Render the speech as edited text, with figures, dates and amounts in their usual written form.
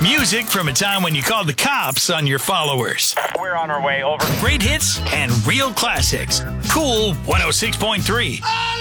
Music from a time when you called the cops on your followers. We're on our way, over. Great hits and real classics. Cool 106.3.